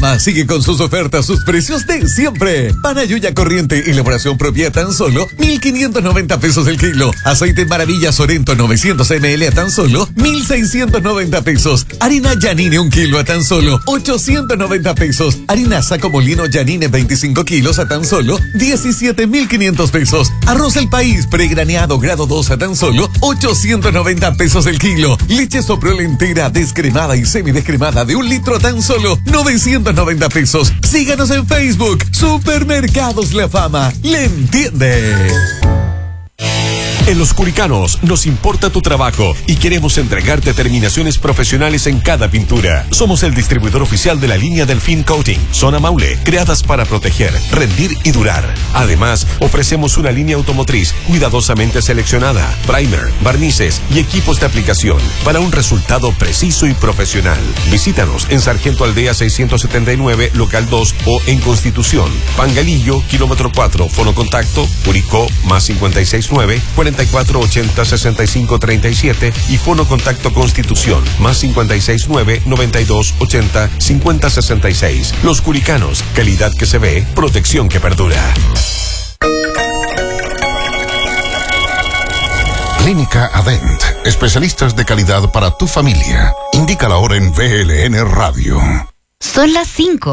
Fama sigue con sus ofertas, sus precios de siempre. Panayuya corriente, elaboración propia, tan solo 1.590 pesos el kilo. Aceite Maravilla Sorento 900 ml a tan solo 1.690 pesos. Harina Yanine 1 kilo a tan solo 890 pesos. Harina Saco Molino Yanine 25 kilos a tan solo 17.500 pesos. Arroz El País pregraneado grado 2 a tan solo 890 pesos el kilo. Leche Soprole entera, descremada y semidescremada de 1 litro a tan solo 990 pesos. Síganos en Facebook. Supermercados La Fama. ¡Le entiende! En Los Curicanos nos importa tu trabajo y queremos entregarte terminaciones profesionales en cada pintura. Somos el distribuidor oficial de la línea Delfín Coating, Zona Maule, creadas para proteger, rendir y durar. Además, ofrecemos una línea automotriz cuidadosamente seleccionada, primer, barnices y equipos de aplicación para un resultado preciso y profesional. Visítanos en Sargento Aldea 679, local 2 o en Constitución, Pangalillo, kilómetro 4, fono contacto, Curicó, más 569 4480 6537 y fono contacto Constitución, más 569 9280 5066. Los Curicanos, calidad que se ve, protección que perdura. Clínica Adent, especialistas de calidad para tu familia. Indica la hora en VLN Radio. Son las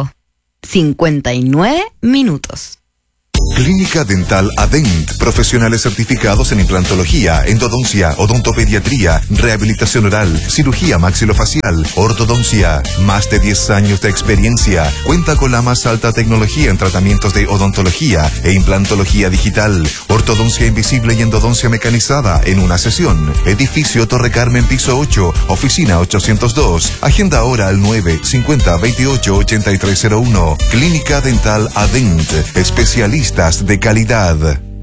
5:59. Clínica Dental Adent, profesionales certificados en implantología, endodoncia, odontopediatría, rehabilitación oral, cirugía maxilofacial, ortodoncia. Más de 10 años de experiencia. Cuenta con la más alta tecnología en tratamientos de odontología e implantología digital, ortodoncia invisible y endodoncia mecanizada en una sesión. Edificio Torre Carmen, piso 8, oficina 802. Agenda ahora al 950-28-8301. Clínica Dental Adent, especialistas de calidad.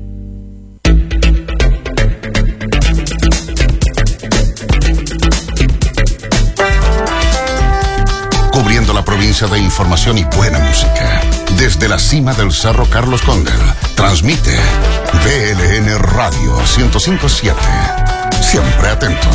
Cubriendo la provincia de información y buena música. Desde la cima del Cerro Carlos Cóndel, transmite VLN Radio 105.7. Siempre atentos.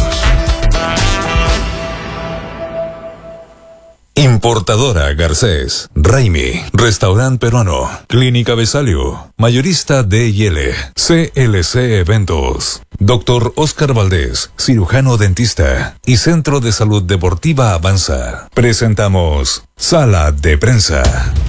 Importadora Garcés, Raimi, Restaurante Peruano, Clínica Besalio, Mayorista D&L, CLC Eventos, Dr. Oscar Valdés, cirujano dentista y Centro de Salud Deportiva Avanza. Presentamos Sala de Prensa.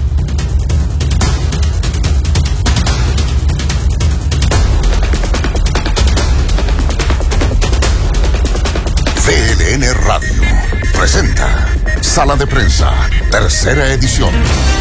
VLN Radio presenta Sala de Prensa, tercera edición.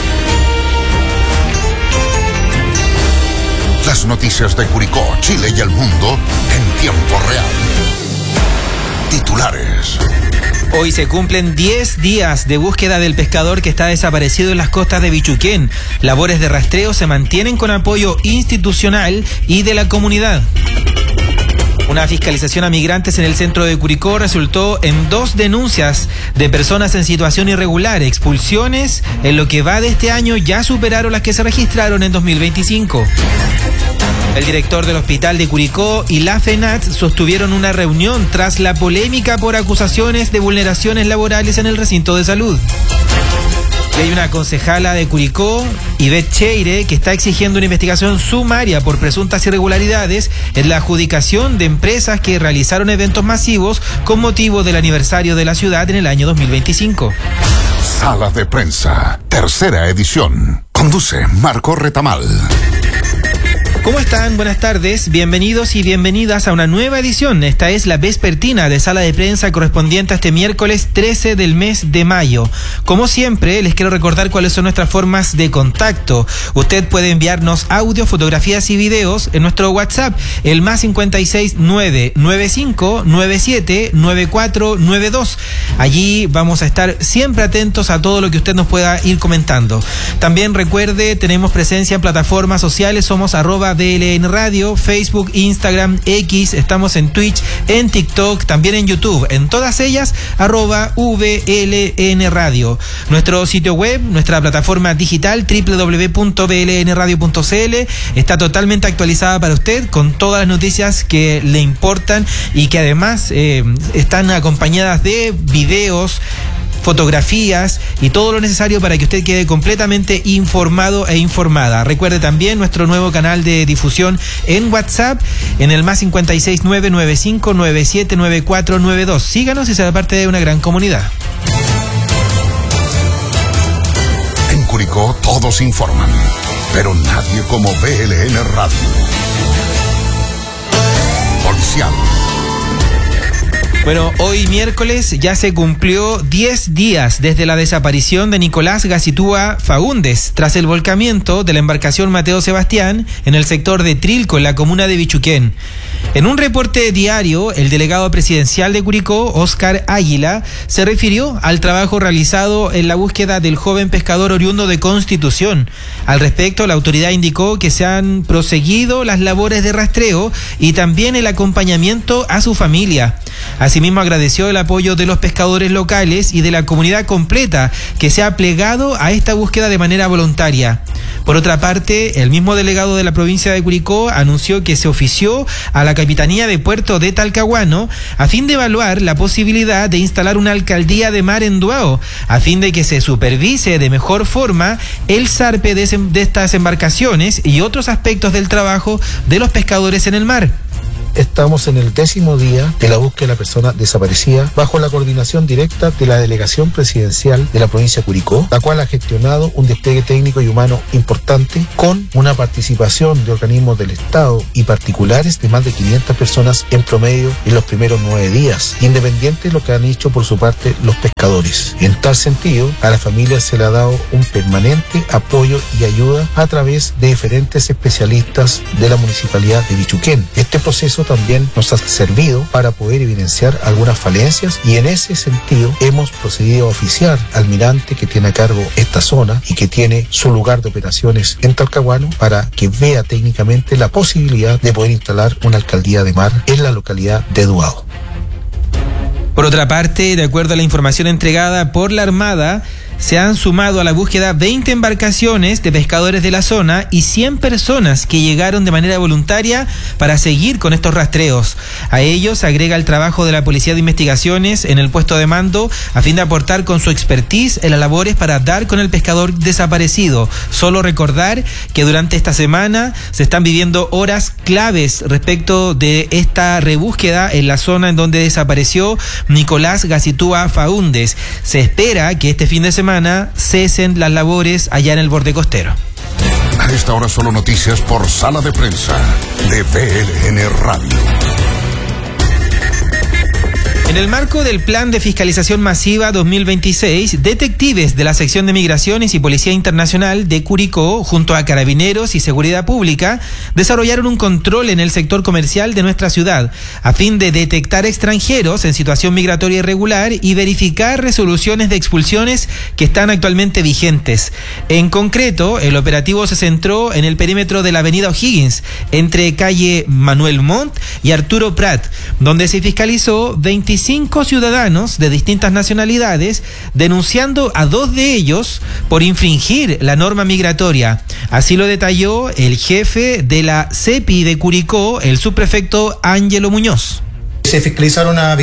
Las noticias de Curicó, Chile y el mundo en tiempo real. Titulares. Hoy se cumplen 10 días de búsqueda del pescador que está desaparecido en las costas de Bichuquén. Labores de rastreo se mantienen con apoyo institucional y de la comunidad. Una fiscalización a migrantes en el centro de Curicó resultó en 2 denuncias de personas en situación irregular. Expulsiones en lo que va de este año ya superaron las que se registraron en 2025. El director del hospital de Curicó y la FENAT sostuvieron una reunión tras la polémica por acusaciones de vulneraciones laborales en el recinto de salud. Y hay una concejala de Curicó, Ivette Cheire, que está exigiendo una investigación sumaria por presuntas irregularidades en la adjudicación de empresas que realizaron eventos masivos con motivo del aniversario de la ciudad en el año 2025. Sala de Prensa, tercera edición. Conduce Marco Retamal. ¿Cómo están? Buenas tardes, bienvenidos y bienvenidas a una nueva edición. Esta es la vespertina de Sala de Prensa correspondiente a este miércoles 13 del mes de mayo. Como siempre, les quiero recordar cuáles son nuestras formas de contacto. Usted puede enviarnos audio, fotografías y videos en nuestro WhatsApp, el más 569-9597-9492. Allí vamos a estar siempre atentos a todo lo que usted nos pueda ir comentando. También recuerde, tenemos presencia en plataformas sociales, somos @VLN Radio, Facebook, Instagram, X, estamos en Twitch, en TikTok, también en YouTube, en todas ellas @VLN Radio. Nuestro sitio web, nuestra plataforma digital www.vlnradio.cl está totalmente actualizada para usted con todas las noticias que le importan y que además están acompañadas de videos, fotografías y todo lo necesario para que usted quede completamente informado e informada. Recuerde también nuestro nuevo canal de difusión en WhatsApp en el +56 995 979492. Síganos y sea parte de una gran comunidad. En Curicó todos informan, pero nadie como BLN Radio. Policial. Bueno, hoy miércoles ya se cumplió 10 días desde la desaparición de Nicolás Gacitúa Faúndez tras el volcamiento de la embarcación Mateo Sebastián en el sector de Trilco, en la comuna de Bichuquén. En un reporte diario, el delegado presidencial de Curicó, Óscar Águila, se refirió al trabajo realizado en la búsqueda del joven pescador oriundo de Constitución. Al respecto, la autoridad indicó que se han proseguido las labores de rastreo y también el acompañamiento a su familia. Asimismo, agradeció el apoyo de los pescadores locales y de la comunidad completa que se ha plegado a esta búsqueda de manera voluntaria. Por otra parte, el mismo delegado de la provincia de Curicó anunció que se ofició a la Capitanía de Puerto de Talcahuano a fin de evaluar la posibilidad de instalar una alcaldía de mar en Duao, a fin de que se supervise de mejor forma el zarpe de estas embarcaciones y otros aspectos del trabajo de los pescadores en el mar. Estamos en el 10º día de la búsqueda de la persona desaparecida bajo la coordinación directa de la Delegación Presidencial de la provincia de Curicó, la cual ha gestionado un despliegue técnico y humano importante con una participación de organismos del Estado y particulares de más de 500 personas en promedio en los primeros 9 días, independiente de lo que han hecho por su parte los pescadores. En tal sentido, a la familia se le ha dado un permanente apoyo y ayuda a través de diferentes especialistas de la Municipalidad de Bichuquén. Este proceso también nos ha servido para poder evidenciar algunas falencias y en ese sentido hemos procedido a oficiar al almirante que tiene a cargo esta zona y que tiene su lugar de operaciones en Talcahuano para que vea técnicamente la posibilidad de poder instalar una alcaldía de mar en la localidad de Duao. Por otra parte, de acuerdo a la información entregada por la Armada, se han sumado a la búsqueda 20 embarcaciones de pescadores de la zona y 100 personas que llegaron de manera voluntaria para seguir con estos rastreos. A ellos se agrega el trabajo de la Policía de Investigaciones en el puesto de mando a fin de aportar con su expertise en las labores para dar con el pescador desaparecido. Solo recordar que durante esta semana se están viviendo horas claves respecto de esta rebúsqueda en la zona en donde desapareció Nicolás Gacitúa Faúndez. Se espera que este fin de semana cesen las labores allá en el borde costero. A esta hora solo noticias por Sala de Prensa de BLN Radio. En el marco del Plan de Fiscalización Masiva 2026, detectives de la Sección de Migraciones y Policía Internacional de Curicó, junto a Carabineros y Seguridad Pública, desarrollaron un control en el sector comercial de nuestra ciudad, a fin de detectar extranjeros en situación migratoria irregular y verificar resoluciones de expulsiones que están actualmente vigentes. En concreto, el operativo se centró en el perímetro de la avenida O'Higgins, entre calle Manuel Montt y Arturo Prat, donde se fiscalizó 25 ciudadanos de distintas nacionalidades, denunciando a 2 de ellos por infringir la norma migratoria. Así lo detalló el jefe de la CEPI de Curicó, el subprefecto Ángelo Muñoz. Se fiscalizaron a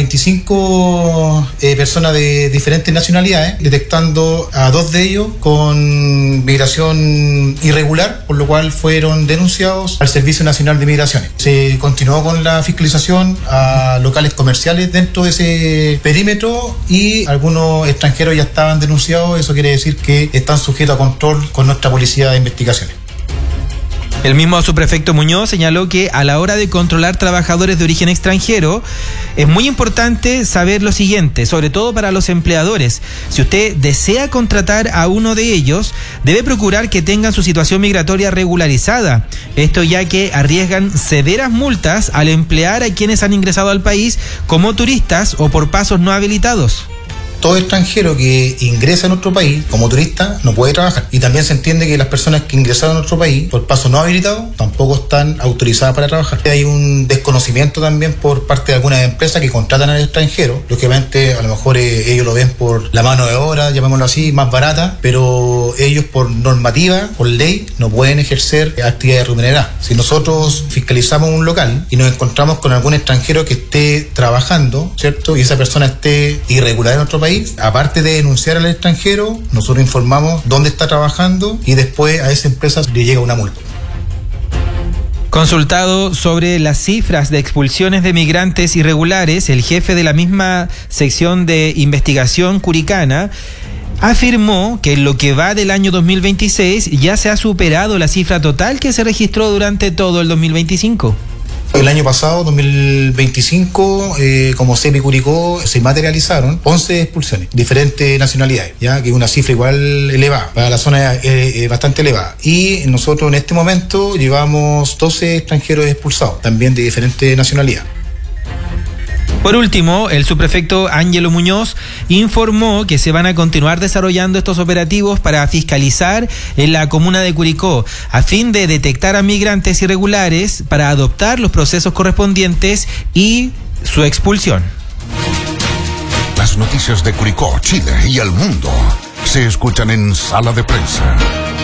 25 personas de diferentes nacionalidades, detectando a 2 de ellos con migración irregular, por lo cual fueron denunciados al Servicio Nacional de Migraciones. Se continuó con la fiscalización a locales comerciales dentro de ese perímetro y algunos extranjeros ya estaban denunciados. Eso quiere decir que están sujetos a control con nuestra Policía de Investigaciones. El mismo subprefecto Muñoz señaló que a la hora de controlar trabajadores de origen extranjero es muy importante saber lo siguiente, sobre todo para los empleadores. Si usted desea contratar a uno de ellos, debe procurar que tengan su situación migratoria regularizada. Esto ya que arriesgan severas multas al emplear a quienes han ingresado al país como turistas o por pasos no habilitados. Todo extranjero que ingresa a nuestro país como turista no puede trabajar. Y también se entiende que las personas que ingresaron a nuestro país por paso no habilitado tampoco están autorizadas para trabajar. Hay un desconocimiento también por parte de algunas empresas que contratan al extranjero. Lógicamente, a lo mejor ellos lo ven por la mano de obra, llamémoslo así, más barata, pero ellos por normativa, por ley, no pueden ejercer actividades remuneradas. Si nosotros fiscalizamos un local y nos encontramos con algún extranjero que esté trabajando, ¿cierto? Y esa persona esté irregular en nuestro país, país, aparte de denunciar al extranjero, nosotros informamos dónde está trabajando y después a esa empresa le llega una multa. Consultado sobre las cifras de expulsiones de migrantes irregulares, el jefe de la misma sección de investigación curicana afirmó que en lo que va del año 2026 ya se ha superado la cifra total que se registró durante todo el 2025. El año pasado, 2025, como CEPI Curicó, se materializaron 11 expulsiones, diferentes nacionalidades, ya que es una cifra igual elevada, para la zona bastante elevada. Y nosotros en este momento llevamos 12 extranjeros expulsados, también de diferentes nacionalidades. Por último, el subprefecto Ángelo Muñoz informó que se van a continuar desarrollando estos operativos para fiscalizar en la comuna de Curicó, a fin de detectar a migrantes irregulares para adoptar los procesos correspondientes y su expulsión. Las noticias de Curicó, Chile y el mundo se escuchan en Sala de Prensa.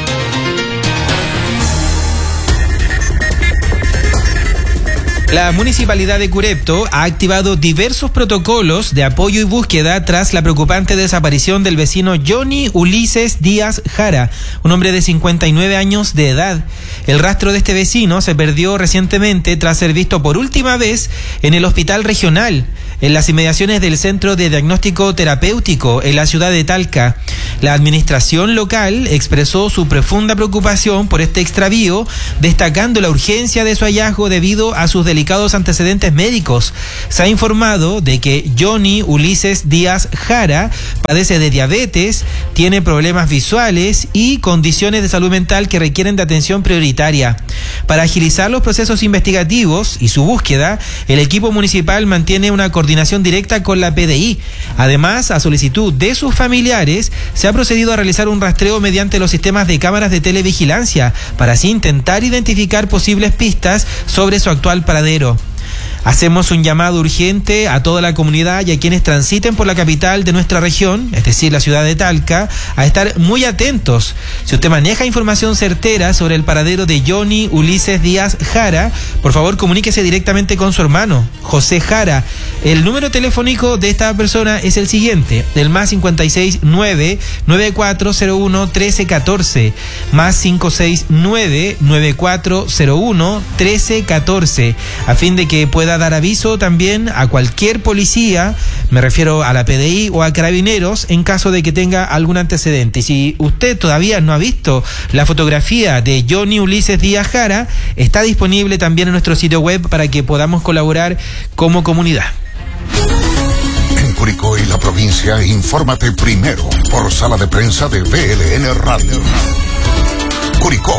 La Municipalidad de Curepto ha activado diversos protocolos de apoyo y búsqueda tras la preocupante desaparición del vecino Johnny Ulises Díaz Jara, un hombre de 59 años de edad. El rastro de este vecino se perdió recientemente tras ser visto por última vez en el hospital regional, en las inmediaciones del Centro de Diagnóstico Terapéutico en la ciudad de Talca. La administración local expresó su profunda preocupación por este extravío, destacando la urgencia de su hallazgo debido a sus delicados antecedentes médicos. Se ha informado de que Johnny Ulises Díaz Jara padece de diabetes, tiene problemas visuales y condiciones de salud mental que requieren de atención prioritaria. Para agilizar los procesos investigativos y su búsqueda, el equipo municipal mantiene una coordinación directa con la PDI. Además, a solicitud de sus familiares, se ha procedido a realizar un rastreo mediante los sistemas de cámaras de televigilancia para así intentar identificar posibles pistas sobre su actual paradero. Hacemos un llamado urgente a toda la comunidad y a quienes transiten por la capital de nuestra región, es decir, la ciudad de Talca, a estar muy atentos. Si usted maneja información certera sobre el paradero de Johnny Ulises Díaz Jara, por favor comuníquese directamente con su hermano, José Jara. El número telefónico de esta persona es el siguiente, el más 569-9401-1314, más 569-9401-1314, a fin de que pueda dar aviso también a cualquier policía, me refiero a la PDI o a Carabineros, en caso de que tenga algún antecedente. Y si usted todavía no ha visto la fotografía de Johnny Ulises Díaz Jara, está disponible también en nuestro sitio web para que podamos colaborar como comunidad. En Curicó y la provincia, infórmate primero por Sala de Prensa de VLN Radio. Curicó.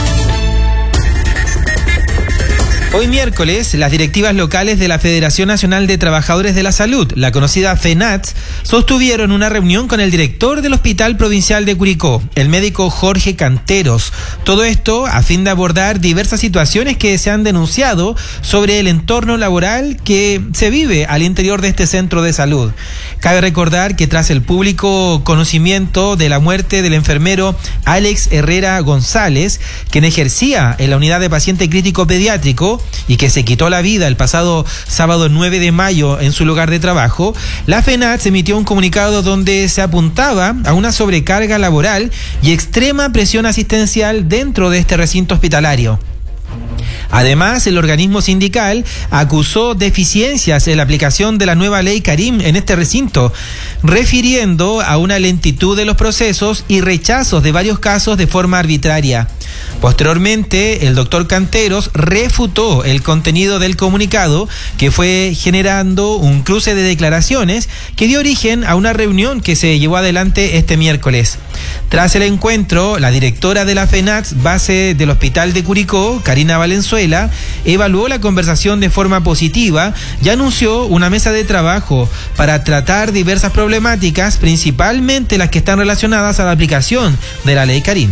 Hoy miércoles, las directivas locales de la Federación Nacional de Trabajadores de la Salud, la conocida FENATS, sostuvieron una reunión con el director del Hospital Provincial de Curicó, el médico Jorge Canteros. Todo esto a fin de abordar diversas situaciones que se han denunciado sobre el entorno laboral que se vive al interior de este centro de salud. Cabe recordar que tras el público conocimiento de la muerte del enfermero Alex Herrera González, quien ejercía en la unidad de paciente crítico pediátrico, y que se quitó la vida el pasado sábado 9 de mayo en su lugar de trabajo, la FENATS emitió un comunicado donde se apuntaba a una sobrecarga laboral y extrema presión asistencial dentro de este recinto hospitalario. Además, el organismo sindical acusó deficiencias en la aplicación de la nueva ley Karim en este recinto, refiriendo a una lentitud de los procesos y rechazos de varios casos de forma arbitraria. Posteriormente, el doctor Canteros refutó el contenido del comunicado, que fue generando un cruce de declaraciones que dio origen a una reunión que se llevó adelante este miércoles. Tras el encuentro, la directora de la FENATS, base del Hospital de Curicó, Karina Valenzuela, evaluó la conversación de forma positiva y anunció una mesa de trabajo para tratar diversas problemáticas, principalmente las que están relacionadas a la aplicación de la ley Karim.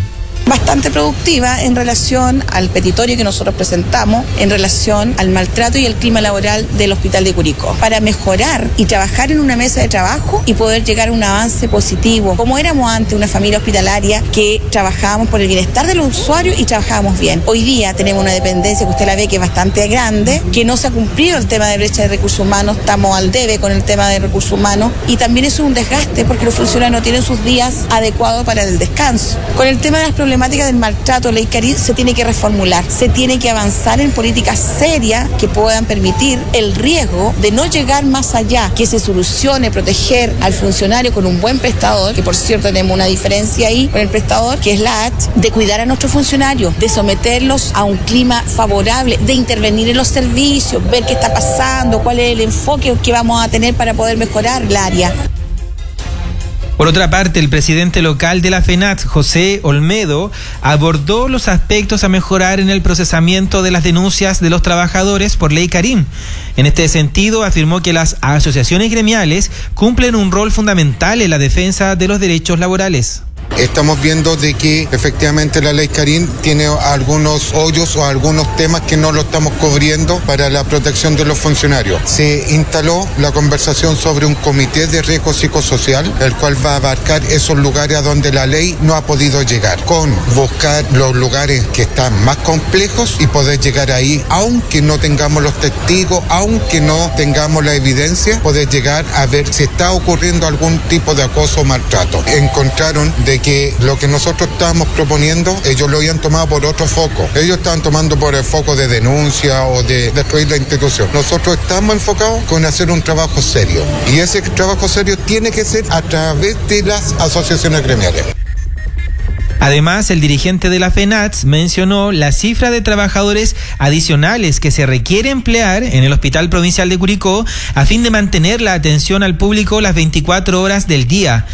bastante productiva en relación al petitorio que nosotros presentamos, en relación al maltrato y el clima laboral del Hospital de Curicó, para mejorar y trabajar en una mesa de trabajo y poder llegar a un avance positivo, como éramos antes, una familia hospitalaria que trabajábamos por el bienestar de los usuarios y trabajábamos bien. Hoy día tenemos una dependencia que usted la ve que es bastante grande, que no se ha cumplido el tema de brecha de recursos humanos, estamos al debe con el tema de recursos humanos y también eso es un desgaste porque los funcionarios no tienen sus días adecuados para el descanso. Con el tema de las problemáticas del maltrato, Ley Carín se tiene que reformular, se tiene que avanzar en políticas serias que puedan permitir el riesgo de no llegar más allá, que se solucione proteger al funcionario con un buen prestador, que por cierto tenemos una diferencia ahí con el prestador, que es la AT, de cuidar a nuestros funcionarios, de someterlos a un clima favorable, de intervenir en los servicios, ver qué está pasando, cuál es el enfoque que vamos a tener para poder mejorar el área. Por otra parte, el presidente local de la FENATS, José Olmedo, abordó los aspectos a mejorar en el procesamiento de las denuncias de los trabajadores por Ley Carín. En este sentido, afirmó que las asociaciones gremiales cumplen un rol fundamental en la defensa de los derechos laborales. Estamos viendo de que efectivamente la Ley Carín tiene algunos hoyos o algunos temas que no lo estamos cubriendo para la protección de los funcionarios. Se instaló la conversación sobre un comité de riesgo psicosocial, el cual va a abarcar esos lugares a donde la ley no ha podido llegar, con buscar los lugares que están más complejos y poder llegar ahí, aunque no tengamos los testigos, aunque no tengamos la evidencia, poder llegar a ver si está ocurriendo algún tipo de acoso o maltrato. Encontraron de que lo que nosotros estábamos proponiendo, ellos lo habían tomado por otro foco. Ellos estaban tomando por el foco de denuncia o de destruir la institución. Nosotros estamos enfocados con hacer un trabajo serio. Y ese trabajo serio tiene que ser a través de las asociaciones gremiales. Además, el dirigente de la FENATS mencionó la cifra de trabajadores adicionales que se requiere emplear en el Hospital Provincial de Curicó a fin de mantener la atención al público las 24 horas del día.